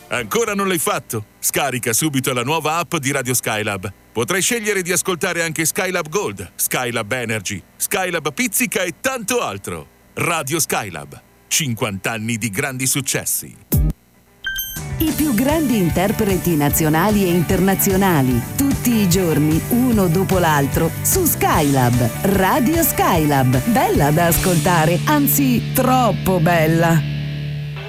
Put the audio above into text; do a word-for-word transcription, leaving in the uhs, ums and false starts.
Ancora non l'hai fatto? Scarica subito la nuova app di Radio Skylab. Potrai scegliere di ascoltare anche Skylab Gold, Skylab Energy, Skylab Pizzica e tanto altro. Radio Skylab. cinquanta anni di grandi successi. I più grandi interpreti nazionali e internazionali, tutti i giorni, uno dopo l'altro, su Skylab. Radio Skylab. Bella da ascoltare, anzi troppo bella.